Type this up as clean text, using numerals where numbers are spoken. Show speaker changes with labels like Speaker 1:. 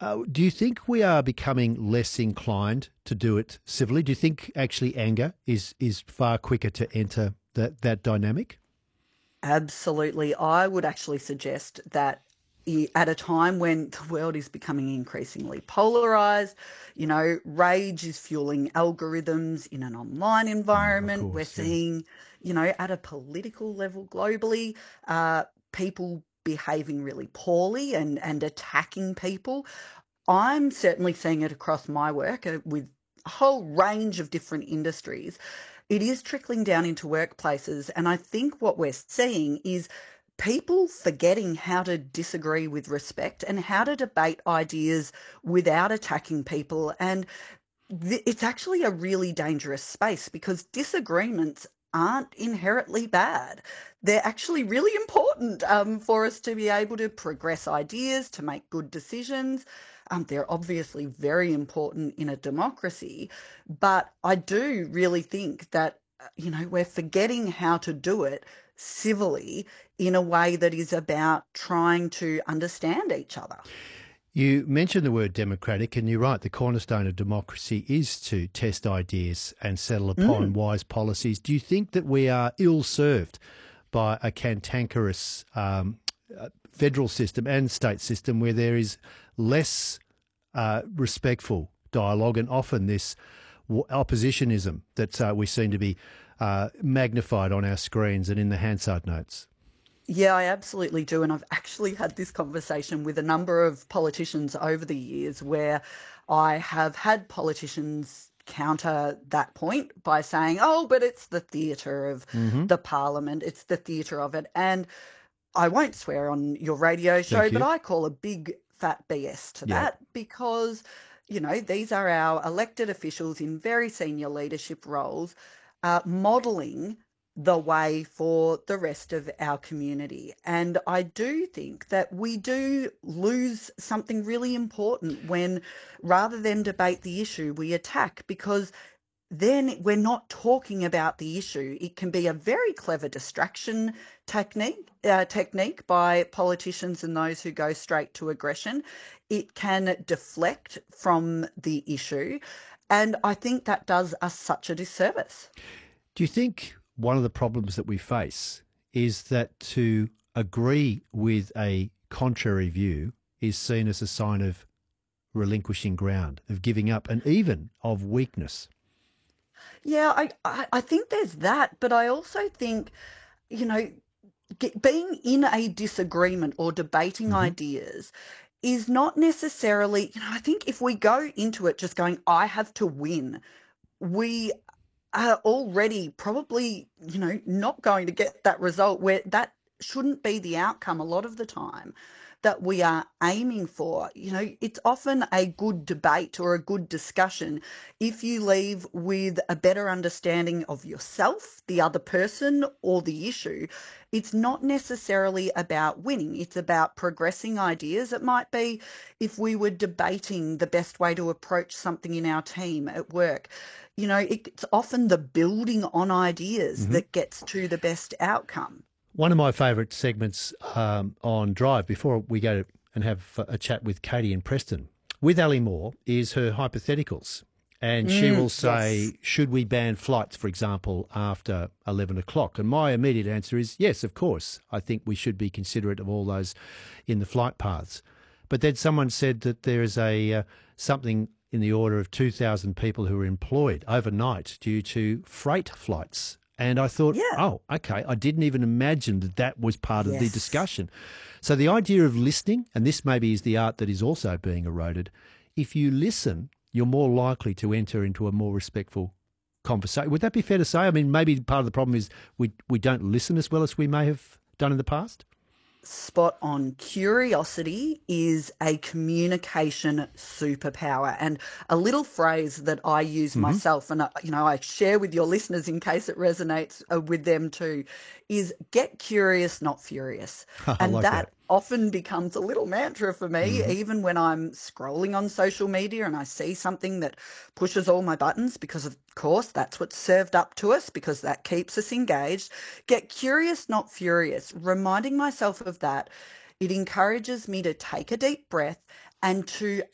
Speaker 1: Do you think we are becoming less inclined to do it civilly? Do you think actually anger is far quicker to enter that dynamic?
Speaker 2: Absolutely. I would actually suggest that at a time when the world is becoming increasingly polarized, rage is fueling algorithms in an online
Speaker 1: Of
Speaker 2: environment. We're
Speaker 1: course, yeah.
Speaker 2: seeing, at a political level globally, people behaving really poorly and attacking people. I'm certainly seeing it across my work with a whole range of different industries. It is trickling down into workplaces. And I think what we're seeing is people forgetting how to disagree with respect and how to debate ideas without attacking people. And it's actually a really dangerous space because disagreements aren't inherently bad. They're actually really important for us to be able to progress ideas, to make good decisions. They're obviously very important in a democracy, but I do really think that, we're forgetting how to do it civilly in a way that is about trying to understand each other.
Speaker 1: You mentioned the word democratic, and you're right. The cornerstone of democracy is to test ideas and settle upon
Speaker 2: Mm.
Speaker 1: wise policies. Do you think that we are ill served by a cantankerous federal system and state system where there is less respectful dialogue and often this oppositionism that we seem to be magnified on our screens and in the Hansard notes?
Speaker 2: Yeah, I absolutely do. And I've actually had this conversation with a number of politicians over the years where I have had politicians counter that point by saying, oh, but it's the theatre of
Speaker 1: Hmm.
Speaker 2: the parliament, it's the theatre of it. And I won't swear on your radio show,
Speaker 1: Thank
Speaker 2: but
Speaker 1: you.
Speaker 2: I call a big fat BS to
Speaker 1: Yeah.
Speaker 2: that because, these are our elected officials in very senior leadership roles, modelling the way for the rest of our community. And I do think that we do lose something really important when rather than debate the issue, we attack because then we're not talking about the issue. It can be a very clever distraction technique by politicians and those who go straight to aggression. It can deflect from the issue, and I think that does us such a disservice.
Speaker 1: Do you think one of the problems that we face is that to agree with a contrary view is seen as a sign of relinquishing ground, of giving up, and even of weakness?
Speaker 2: Yeah, I think there's that, but I also think, you know, being in a disagreement or debating
Speaker 1: Hmm.
Speaker 2: ideas is not necessarily, I think if we go into it just going, I have to win, we are already probably, not going to get that result where that shouldn't be the outcome a lot of the time that we are aiming for. It's often a good debate or a good discussion if you leave with a better understanding of yourself, the other person, or the issue. It's not necessarily about winning, it's about progressing ideas. It might be if we were debating the best way to approach something in our team at work. It's often the building on ideas
Speaker 1: Hmm.
Speaker 2: that gets to the best outcome.
Speaker 1: One of my favourite segments on Drive, before we go and have a chat with Katie in Preston, with Ali Moore, is her hypotheticals. And she will
Speaker 2: Yes.
Speaker 1: say, should we ban flights, for example, after 11 o'clock? And my immediate answer is, yes, of course. I think we should be considerate of all those in the flight paths. But then someone said that there is a something in the order of 2,000 people who are employed overnight due to freight flights. And I thought,
Speaker 2: Yeah.
Speaker 1: oh, okay, I didn't even imagine that that was part of the
Speaker 2: Yes.
Speaker 1: discussion. So the idea of listening, and this maybe is the art that is also being eroded, if you listen, you're more likely to enter into a more respectful conversation. Would that be fair to say? I mean, maybe part of the problem is we don't listen as well as we may have done in the past.
Speaker 2: Spot on. Curiosity is a communication superpower. And a little phrase that I use
Speaker 1: Hmm.
Speaker 2: myself, and I share with your listeners in case it resonates with them too, is get curious, not furious.
Speaker 1: I
Speaker 2: And
Speaker 1: like that.
Speaker 2: that often becomes a little mantra for me,
Speaker 1: Hmm.
Speaker 2: even when I'm scrolling on social media and I see something that pushes all my buttons, because of course that's what's served up to us, because that keeps us engaged. Get curious, not furious. Reminding myself of that, it encourages me to take a deep breath and to